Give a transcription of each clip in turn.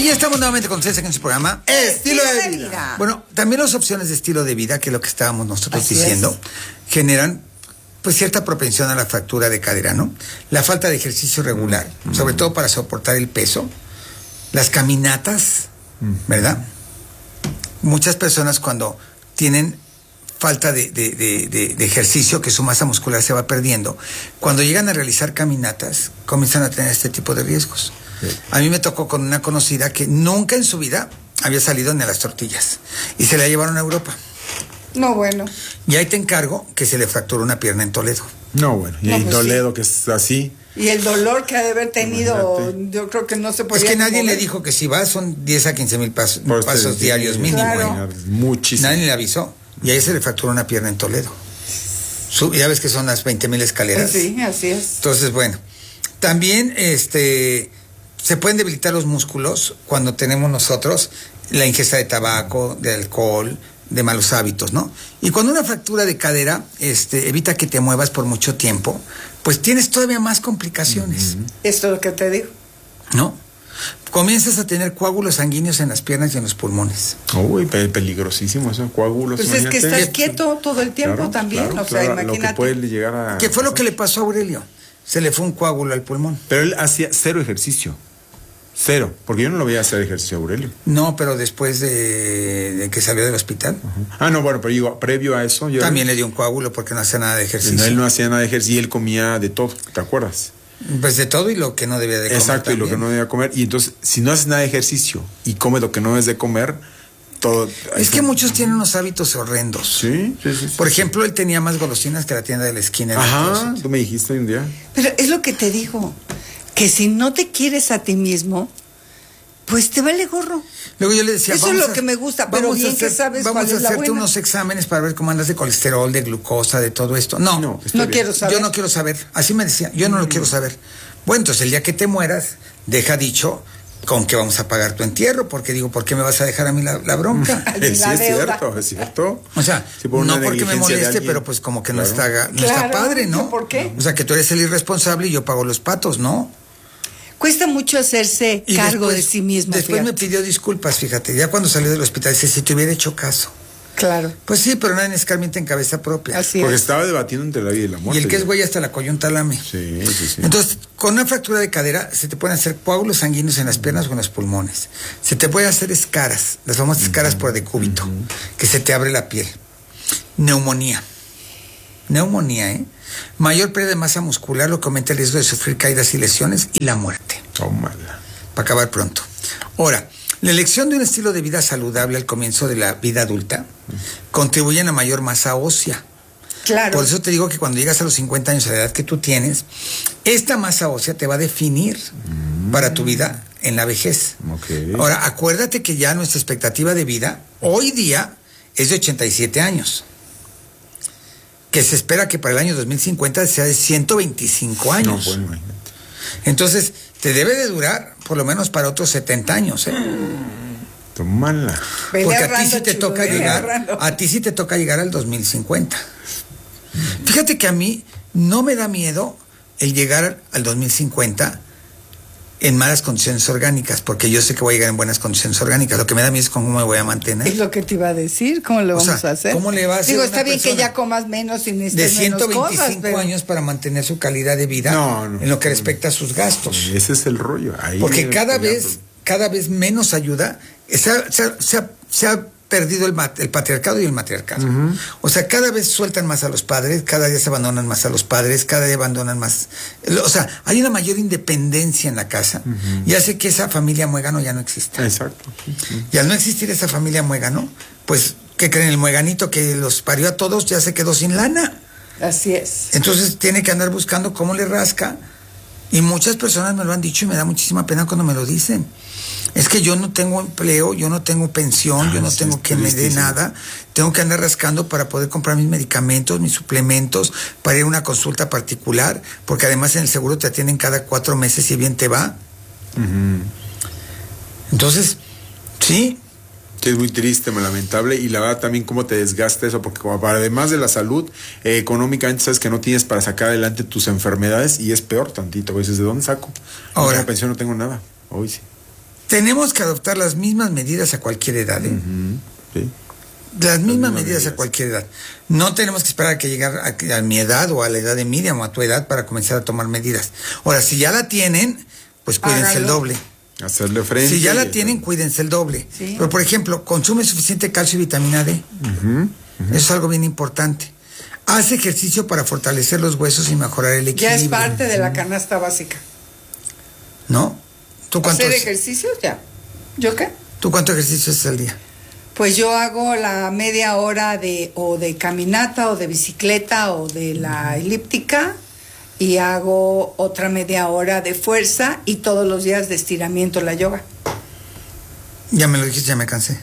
Y ya estamos nuevamente con ustedes aquí en su programa Estilo de Vida. Bueno, también las opciones de estilo de vida, que es lo que estábamos nosotros diciendo, generan pues cierta propensión a la fractura de cadera, ¿no? La falta de ejercicio regular, sobre todo para soportar el peso, las caminatas, ¿verdad? Muchas personas cuando tienen falta de ejercicio, que su masa muscular se va perdiendo, cuando llegan a realizar caminatas, comienzan a tener este tipo de riesgos. Sí. A mí me tocó con una conocida que nunca en su vida había salido ni a las tortillas y se la llevaron a Europa. No, bueno. Y ahí te encargo que se le fracturó una pierna en Toledo. No, bueno. Y no, en pues Toledo, sí. Que es así. Y el dolor que ha de haber tenido, Imagínate. yo creo que no se podía. Es que nadie mover. le dijo que si va son 10 a 15 mil pasos diarios mínimo. Claro. Muchísimo. Nadie le avisó. Y ahí se le fracturó una pierna en Toledo. Ya ves que son las 20,000 escaleras. Sí, así es. Entonces, bueno. También se pueden debilitar los músculos cuando tenemos nosotros la ingesta de tabaco, de alcohol, de malos hábitos, ¿no? Y cuando una fractura de cadera evita que te muevas por mucho tiempo, pues tienes todavía más complicaciones. Esto es lo que te digo. ¿No? Comienzas a tener coágulos sanguíneos en las piernas y en los pulmones. Uy, peligrosísimo eso, coágulos. Pues es que estás quieto todo el tiempo, Claro, también, claro, o sea, claro, imagínate. Lo que puede llegar a... ¿Qué fue lo que le pasó a Aurelio? Se le fue un coágulo al pulmón. Pero él hacía cero ejercicio. Cero. Porque yo no lo veía hacer ejercicio a Aurelio. No, pero después de que salió del hospital. Ah, no, bueno, pero digo, previo a eso... También le dio un coágulo porque no hacía nada de ejercicio. Él no hacía nada de ejercicio y él comía de todo, ¿te acuerdas? Pues de todo y lo que no debía de comer. Exacto, también. y lo que no debía comer. Y entonces, si no haces nada de ejercicio y comes lo que no debes de comer, todo... Es que muchos tienen unos hábitos horrendos. Sí. Por ejemplo, él tenía más golosinas que la tienda de la esquina. Ajá, tú me dijiste un día. Pero es lo que te digo, que si no te quieres a ti mismo, pues te vale gorro. Luego yo le decía, eso es lo que me gusta, pero bien que sabes cuál vamos a es la hacerte buena. unos exámenes para ver cómo andas de colesterol, de glucosa, de todo esto. No quiero saber. Yo no quiero saber. Así me decía, yo no lo quiero saber. Bueno, entonces el día que te mueras, deja dicho con que vamos a pagar tu entierro, porque digo, ¿por qué me vas a dejar a mí la bronca? Sí, es cierto. O sea, sí, por no una porque me negligencia de moleste, alguien. pero pues como que Claro. no está padre, ¿no? ¿Por qué? O sea, que tú eres el irresponsable y yo pago los patos, ¿no? Cuesta mucho hacerse Y cargo después, de sí mismo. Después fíjate. me pidió disculpas, fíjate, ya cuando salió del hospital, dice, si te hubiera hecho caso. Claro. Pues sí, pero nadie escarmienta en cabeza propia. Así Porque es. estaba debatiendo entre la vida y la muerte. Y el que es güey hasta la coyunta lame. Sí. Entonces, con una fractura de cadera se te pueden hacer coágulos sanguíneos en las piernas o en los pulmones. Se te pueden hacer escaras, las famosas escaras por decúbito, que se te abre la piel. Neumonía, mayor pérdida de masa muscular, lo que aumenta el riesgo de sufrir caídas y lesiones, y la muerte. Tómala. Para acabar pronto. Ahora, la elección de un estilo de vida saludable al comienzo de la vida adulta contribuye a la mayor masa ósea. Claro. Por eso te digo que cuando llegas a los 50 años, a la edad que tú tienes, esta masa ósea te va a definir para tu vida en la vejez. Okay. Ahora, acuérdate que ya nuestra expectativa de vida hoy día es de 87 años. Que se espera que para el año 2050 sea de 125 años. No, bueno, imagínate. Entonces, te debe de durar por lo menos para otros 70 años, ¿eh? Tómala. Porque a ti sí te toca llegar al 2050. Fíjate que a mí no me da miedo el llegar al 2050 en malas condiciones orgánicas, porque yo sé que voy a llegar en buenas condiciones orgánicas. Lo que me da miedo es cómo me voy a mantener. Es lo que te iba a decir, ¿cómo lo vamos a hacer? ¿Cómo le va a hacer? Digo, una está bien que persona ya comas menos y de necesites menos 125 cosas, pero... años para mantener su calidad de vida en lo que respecta a sus gastos? Ese es el rollo. Ahí Porque cada vez menos ayuda. Se ha perdido el patriarcado y el matriarcado. O sea, cada vez sueltan más a los padres, cada día se abandonan más a los padres, cada día abandonan más. O sea, hay una mayor independencia en la casa y hace que esa familia muégano ya no exista. Exacto. Y al no existir esa familia muégano, pues, ¿qué creen? El mueganito que los parió a todos ya se quedó sin lana. Así es. Entonces tiene que andar buscando cómo le rasca. Y muchas personas me lo han dicho y me da muchísima pena cuando me lo dicen. Es que yo no tengo empleo, yo no tengo pensión, yo no tengo que me dé nada. Tengo que andar rascando para poder comprar mis medicamentos, mis suplementos, para ir a una consulta particular, porque además en el seguro te atienden cada 4 meses y bien te va. Entonces, sí. Sí, es muy triste, muy lamentable, y la verdad también cómo te desgasta eso, porque como además de la salud, económicamente sabes que no tienes para sacar adelante tus enfermedades, y es peor tantito, dices, ¿de dónde saco? Ahora, la pensión no tengo nada, hoy sí. Tenemos que adoptar las mismas medidas a cualquier edad, ¿eh? Sí. Las mismas medidas a cualquier edad. No tenemos que esperar a que llegue a mi edad o a la edad de Miriam o a tu edad para comenzar a tomar medidas. Ahora, si ya la tienen, pues cuídense el doble. Hacerle frente. Si ya la tienen, cuídense el doble. Sí. Pero, por ejemplo, consume suficiente calcio y vitamina D. Eso es algo bien importante. Haz ejercicio para fortalecer los huesos y mejorar el equilibrio. Ya es parte de la canasta básica. ¿No? ¿Tú ¿Hacer ejercicios? Ya. ¿Yo qué? ¿Tú cuánto ejercicio haces al día? Pues yo hago la media hora de caminata o de bicicleta o de la elíptica y hago otra media hora de fuerza y todos los días de estiramiento, la yoga. Ya me lo dijiste, ya me cansé.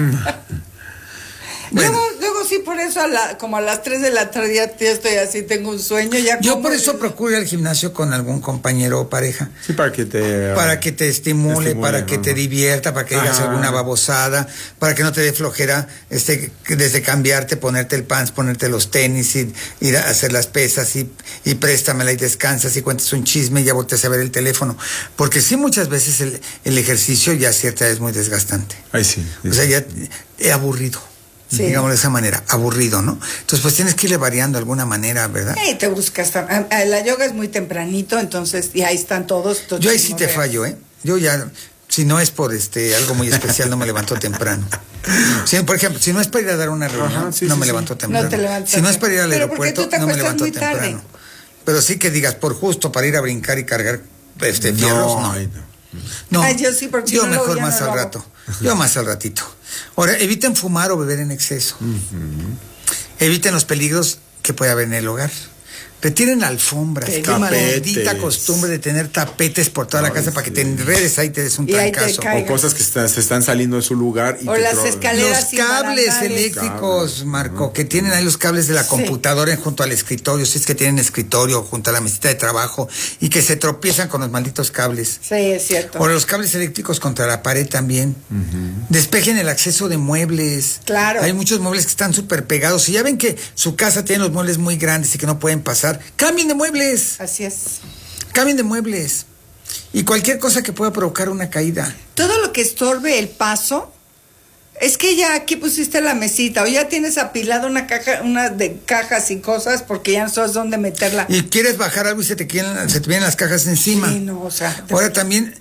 Bueno. Luego sí, por eso como a las 3 de la tarde ya estoy así, tengo un sueño. Yo por eso procuro ir al gimnasio con algún compañero o pareja. Sí, para que te estimule, para que te divierta, para que digas alguna babosada, para que no te dé flojera desde cambiarte, ponerte el pants, ponerte los tenis, y ir a hacer las pesas y préstamela y descansas y cuentas un chisme y ya volteas a ver el teléfono. Porque sí, muchas veces el ejercicio ya a cierta edad es muy desgastante. Ay, sí. O sea, ya es aburrido. Sí. Digamos de esa manera, aburrido, ¿no? Entonces, pues tienes que irle variando de alguna manera, ¿verdad? Te buscas. La yoga es muy tempranito, entonces, y ahí están todos. Yo ahí sí te fallo, ¿eh? Yo ya, si no es por algo muy especial, no me levanto temprano. Si, por ejemplo, si no es para ir a dar una reunión, no me levanto temprano. No te levantas. Si no es para ir al aeropuerto, no me levanto muy temprano. Tarde. Pero sí que digas, por justo, para ir a brincar y cargar fierros, no. No, yo sí, porque yo mejor más al rato. Yo más al ratito. Ahora, eviten fumar o beber en exceso. Eviten los peligros que puede haber en el hogar. Retiren alfombras. Qué maldita costumbre de tener tapetes por toda la casa para que te enredes ahí y te des un trancazo. O cosas que se están saliendo de su lugar. O las escaleras. Los cables eléctricos, Marco, que tienen ahí los cables de la computadora junto al escritorio, si es que tienen escritorio, junto a la mesita de trabajo, y que se tropiezan con los malditos cables. Sí, es cierto. O los cables eléctricos contra la pared también. Despejen el acceso de muebles. Claro. Hay muchos muebles que están súper pegados. Si ya ven que su casa tiene los muebles muy grandes y que no pueden pasar, cambien de muebles. Así es. Cambien de muebles. Y cualquier cosa que pueda provocar una caída. Todo lo que estorbe el paso, es que ya aquí pusiste la mesita o ya tienes apilada una de cajas y cosas porque ya no sabes dónde meterla. Y quieres bajar algo y se te vienen las cajas encima. Sí, no, o sea. Ahora también,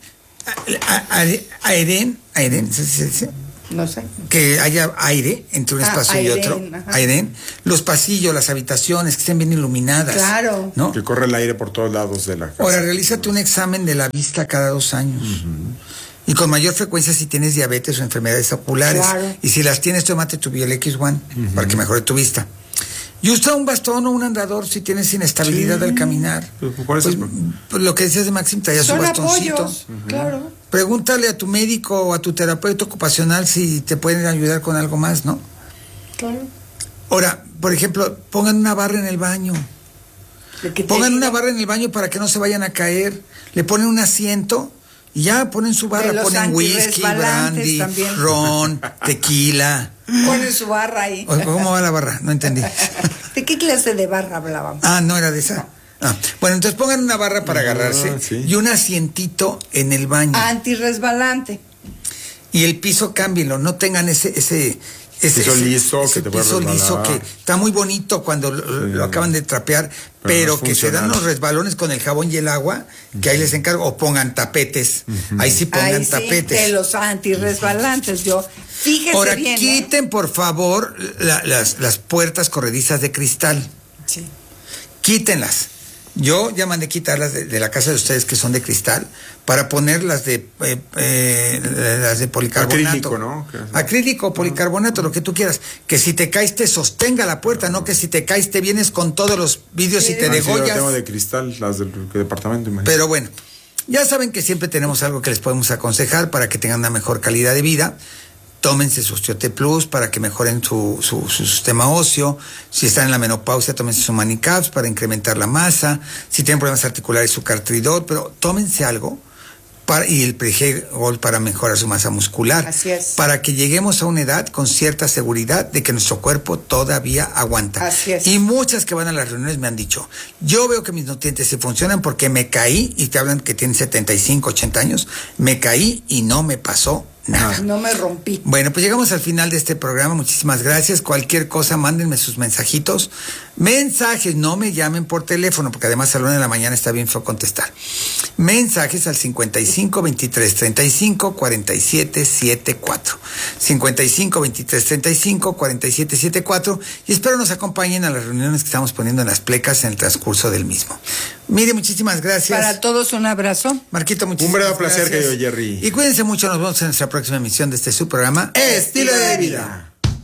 Airén, no sé. Que haya aire entre un espacio y otro. Airén. Los pasillos, las habitaciones, que estén bien iluminadas. Claro. ¿No? Que corre el aire por todos lados de la casa. Ahora, realízate un examen de la vista cada 2 años. Y con mayor frecuencia si tienes diabetes o enfermedades oculares. Claro. Y si las tienes, tómate tu Biol X1 para que mejore tu vista. Y usa un bastón o un andador si tienes inestabilidad al caminar. ¿Cuál es pues lo que decías de Maxim, traía su bastoncito. Apoyos, claro. Pregúntale a tu médico o a tu terapeuta ocupacional si te pueden ayudar con algo más, ¿no? Claro. Ahora, por ejemplo, pongan una barra en el baño. Pongan una barra en el baño para que no se vayan a caer. Le ponen un asiento y ya ponen su barra. Ponen whisky, brandy, también. Ron, tequila. Ponen su barra ahí. ¿Cómo va la barra? No entendí. ¿De qué clase de barra hablábamos? No era de esa. Bueno, entonces pongan una barra para agarrarse y un asientito en el baño. Antirresbalante. Y el piso cámbienlo, no tengan ese piso liso que te puede piso resbalar. liso que está muy bonito cuando lo acaban de trapear, pero no que se dan los resbalones con el jabón y el agua, que ahí les encargo, o pongan tapetes. Ahí sí pongan tapetes. De los antirresbalantes, fíjense ahora, bien. Quiten, por favor, las puertas corredizas de cristal. Sí. Quítenlas. Yo ya mandé quitarlas de la casa de ustedes que son de cristal para poner las de policarbonato. Acrílico, ¿no? Acrílico, policarbonato, lo que tú quieras. Que si te caes te sostenga la puerta, no que si te caes te vienes con todos los vidrios y te degollas. Yo tengo de cristal, las del departamento. Imagínate. Pero bueno, ya saben que siempre tenemos algo que les podemos aconsejar para que tengan una mejor calidad de vida. Tómense su Osteote Plus para que mejoren su sistema óseo. Si están en la menopausia, tómense su Manicaps para incrementar la masa. Si tienen problemas articulares, su Cartridot. Pero tómense algo y el Pregol para mejorar su masa muscular. Así es. Para que lleguemos a una edad con cierta seguridad de que nuestro cuerpo todavía aguanta. Así es. Y muchas que van a las reuniones me han dicho, yo veo que mis nutrientes sí funcionan porque me caí, y te hablan que tienen 75, 80 años, me caí y no me pasó nada. No me rompí. Bueno, pues llegamos al final de este programa. Muchísimas gracias. Cualquier cosa, mándenme sus mensajitos. Mensajes, no me llamen por teléfono, porque además a la 1 de la mañana está bien feo contestar. Mensajes al 55 23 35 47 74. 55 23 35 47 74. Y espero nos acompañen a las reuniones que estamos poniendo en las plecas en el transcurso del mismo. Mire, muchísimas gracias. Para todos un abrazo. Marquito, muchísimas gracias. Un verdadero placer, querido Jerry. Y cuídense mucho, nos vemos en nuestra próxima emisión de este su programa Estilo de Vida.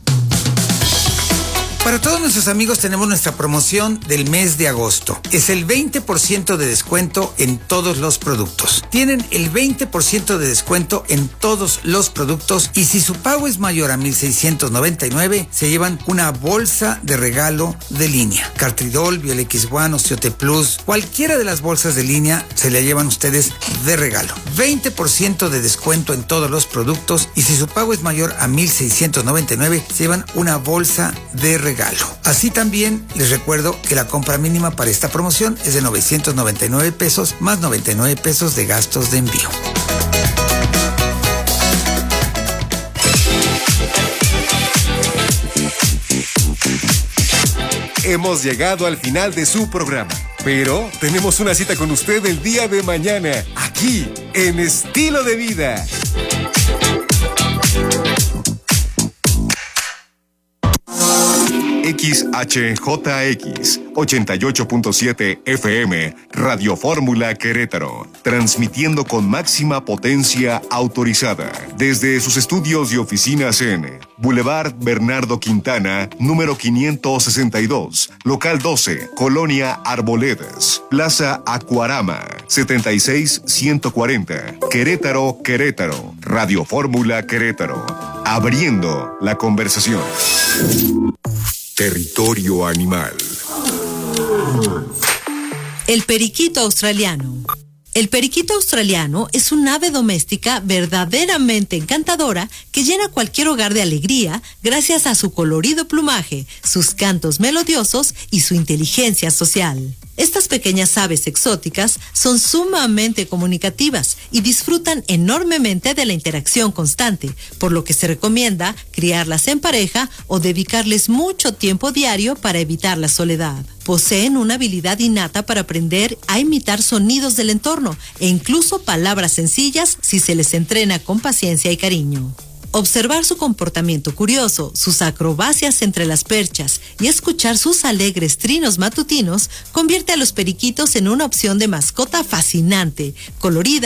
Para todos nuestros amigos tenemos nuestra promoción del mes de agosto. Es el 20% de descuento en todos los productos. Tienen el 20% de descuento en todos los productos y si su pago es mayor a 1,699, se llevan una bolsa de regalo de línea. Cartridol, BioLX1, Osteote Plus, cualquiera de las bolsas de línea se la llevan ustedes de regalo. 20% de descuento en todos los productos y si su pago es mayor a 1,699, se llevan una bolsa de regalo. Así también les recuerdo que la compra mínima para esta promoción es de 999 pesos más 99 pesos de gastos de envío. Hemos llegado al final de su programa, pero tenemos una cita con usted el día de mañana, aquí en Estilo de Vida. XHJX 88.7 FM Radio Fórmula Querétaro, transmitiendo con máxima potencia autorizada desde sus estudios y oficinas en Boulevard Bernardo Quintana, número 562, local 12, Colonia Arboledas, Plaza Acuarama, 76140, Querétaro, Querétaro. Radio Fórmula Querétaro, abriendo la conversación. Territorio animal. El periquito australiano. El periquito australiano es un ave doméstica verdaderamente encantadora que llena cualquier hogar de alegría gracias a su colorido plumaje, sus cantos melodiosos y su inteligencia social. Estas pequeñas aves exóticas son sumamente comunicativas y disfrutan enormemente de la interacción constante, por lo que se recomienda criarlas en pareja o dedicarles mucho tiempo diario para evitar la soledad. Poseen una habilidad innata para aprender a imitar sonidos del entorno e incluso palabras sencillas si se les entrena con paciencia y cariño. Observar su comportamiento curioso, sus acrobacias entre las perchas y escuchar sus alegres trinos matutinos convierte a los periquitos en una opción de mascota fascinante, colorida